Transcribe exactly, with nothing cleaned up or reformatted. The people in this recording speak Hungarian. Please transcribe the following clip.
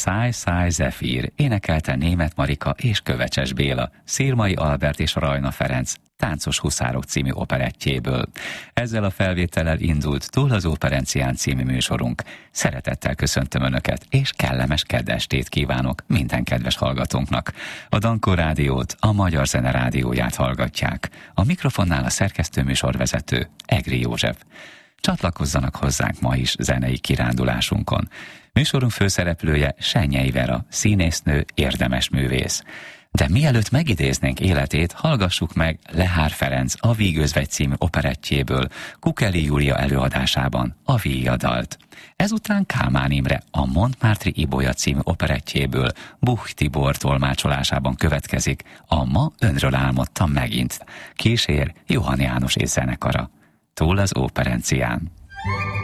Száj, száj, zefír énekelte Németh Marika és Kövecses Béla, Szirmai Albert és Rajna Ferenc Táncos huszárok című operettjéből. Ezzel a felvétellel indult Túl az Óperencián című műsorunk. Szeretettel köszöntöm Önöket, és kellemes kedd estét kívánok minden kedves hallgatónknak. A Dankó Rádiót, a Magyar Zene Rádióját hallgatják. A mikrofonnál a szerkesztő műsorvezető Egri József. Csatlakozzanak hozzánk ma is zenei kirándulásunkon. Műsorunk főszereplője Sennyei Vera, színésznő, érdemes művész. De mielőtt megidéznénk életét, hallgassuk meg Lehár Ferenc a Vígözvegy című operettjéből Kukeli Júlia előadásában a Víjadalt. Ezután Kálmán Imre a Montmartre Ibolya című operettjéből Buch Tibor tolmácsolásában következik a Ma önről álmodtam megint. Kísér Johann János és zenekara. Túl az Óperencián.